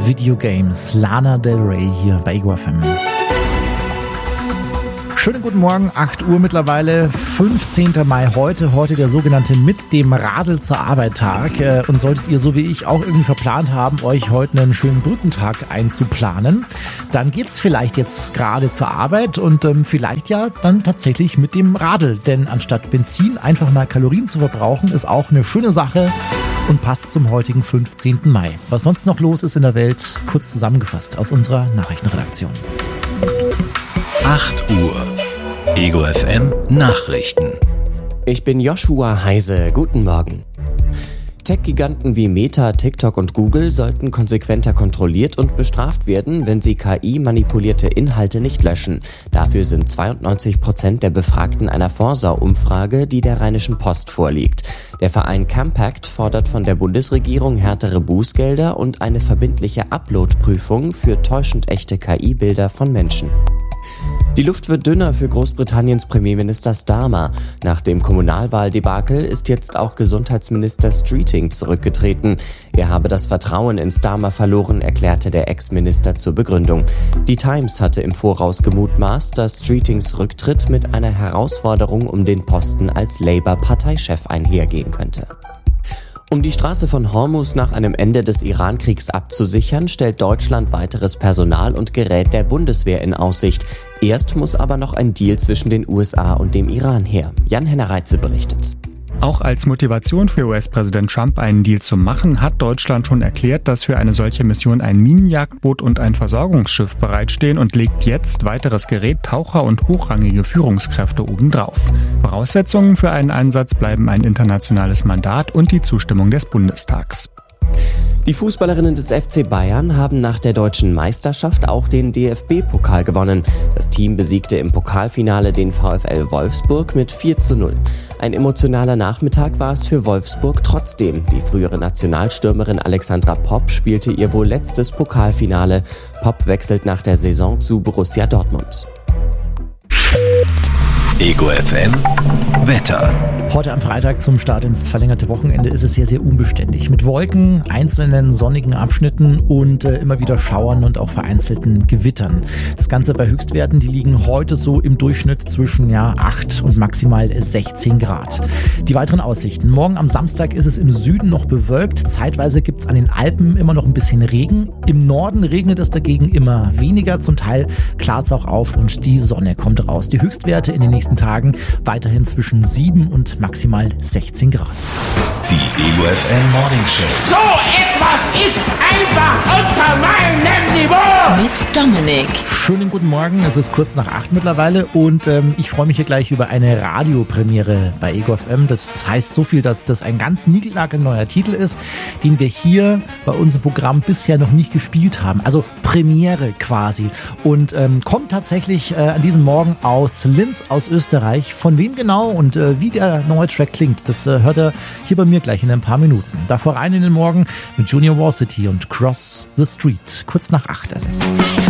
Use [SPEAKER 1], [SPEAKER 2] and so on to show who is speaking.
[SPEAKER 1] Videogames. Lana Del Rey hier bei Ego FM. Schönen guten Morgen, 8 Uhr mittlerweile, 15. Mai heute der sogenannte Mit dem Radl zur Arbeit Tag. Und solltet ihr so wie ich auch irgendwie verplant haben, euch heute einen schönen Brückentag einzuplanen, dann geht's vielleicht jetzt gerade zur Arbeit und vielleicht ja dann tatsächlich mit dem Radl. Denn anstatt Benzin einfach mal Kalorien zu verbrauchen, ist auch eine schöne Sache und passt zum heutigen 15. Mai. Was sonst noch los ist in der Welt, kurz zusammengefasst aus unserer Nachrichtenredaktion.
[SPEAKER 2] 8 Uhr. Ego FM Nachrichten.
[SPEAKER 3] Ich bin Joshua Heise. Guten Morgen. Tech-Giganten wie Meta, TikTok und Google sollten konsequenter kontrolliert und bestraft werden, wenn sie KI-manipulierte Inhalte nicht löschen. Dafür sind 92% der Befragten einer Forsa-Umfrage, die der Rheinischen Post vorliegt. Der Verein Campact fordert von der Bundesregierung härtere Bußgelder und eine verbindliche Upload-Prüfung für täuschend echte KI-Bilder von Menschen. Die Luft wird dünner für Großbritanniens Premierminister Starmer. Nach dem Kommunalwahldebakel ist jetzt auch Gesundheitsminister Streeting zurückgetreten. Er habe das Vertrauen in Starmer verloren, erklärte der Ex-Minister zur Begründung. Die Times hatte im Voraus gemutmaßt, dass Streetings Rücktritt mit einer Herausforderung um den Posten als Labour-Parteichef einhergehen könnte. Um die Straße von Hormuz nach einem Ende des Iran-Kriegs abzusichern, stellt Deutschland weiteres Personal und Gerät der Bundeswehr in Aussicht. Erst muss aber noch ein Deal zwischen den USA und dem Iran her. Jan-Henner Reitze berichtet.
[SPEAKER 4] Auch als Motivation für US-Präsident Trump einen Deal zu machen, hat Deutschland schon erklärt, dass für eine solche Mission ein Minenjagdboot und ein Versorgungsschiff bereitstehen und legt jetzt weiteres Gerät, Taucher und hochrangige Führungskräfte obendrauf. Voraussetzungen für einen Einsatz bleiben ein internationales Mandat und die Zustimmung des Bundestags.
[SPEAKER 3] Die Fußballerinnen des FC Bayern haben nach der deutschen Meisterschaft auch den DFB-Pokal gewonnen. Das Team besiegte im Pokalfinale den VfL Wolfsburg mit 4:0. Ein emotionaler Nachmittag war es für Wolfsburg trotzdem. Die frühere Nationalstürmerin Alexandra Popp spielte ihr wohl letztes Pokalfinale. Popp wechselt nach der Saison zu Borussia Dortmund.
[SPEAKER 2] Ego FM Wetter.
[SPEAKER 1] Heute am Freitag zum Start ins verlängerte Wochenende ist es sehr, sehr unbeständig. Mit Wolken, einzelnen sonnigen Abschnitten und immer wieder Schauern und auch vereinzelten Gewittern. Das Ganze bei Höchstwerten, die liegen heute so im Durchschnitt zwischen 8 und maximal 16 Grad. Die weiteren Aussichten. Morgen am Samstag ist es im Süden noch bewölkt. Zeitweise gibt es an den Alpen immer noch ein bisschen Regen. Im Norden regnet es dagegen immer weniger. Zum Teil klart es auch auf und die Sonne kommt raus. Die Höchstwerte in den nächsten Tagen weiterhin zwischen 7 und maximal 16 Grad.
[SPEAKER 2] Die Ego FM Morning Show.
[SPEAKER 5] So etwas ist einfach unter meinem Niveau.
[SPEAKER 6] Mit Dominik.
[SPEAKER 1] Schönen guten Morgen, es ist kurz nach 8 mittlerweile und ich freue mich hier gleich über eine Radiopremiere bei Ego FM. Das heißt so viel, dass das ein ganz niegelnagelneuer Titel ist, den wir hier bei unserem Programm bisher noch nicht gespielt haben. Also Premiere quasi. Und kommt tatsächlich an diesem Morgen aus Linz, aus Österreich. Von wem genau und wie der neue Track klingt, das hört er hier bei mir gleich in ein paar Minuten. Davor rein in den Morgen mit Junior Varsity und Cross the Street. Kurz nach 8 ist es.